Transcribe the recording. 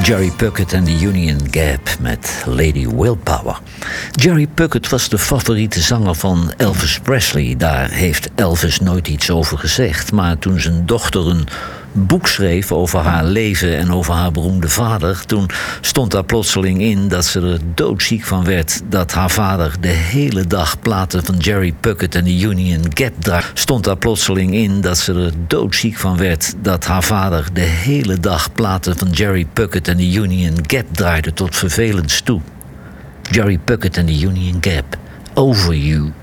Jerry Puckett en de Union Gap met Lady Willpower. Jerry Puckett was de favoriete zanger van Elvis Presley. Daar heeft Elvis nooit iets over gezegd. Maar toen zijn dochter een boek schreef over haar leven en over haar beroemde vader, toen stond daar plotseling in dat ze er doodziek van werd dat haar vader de hele dag platen van Jerry Puckett en de Union Gap draaide. Stond daar plotseling in dat ze er doodziek van werd dat haar vader de hele dag platen van Jerry Puckett en de Union Gap draaide tot vervelens toe. Jerry Puckett en de Union Gap. Over You.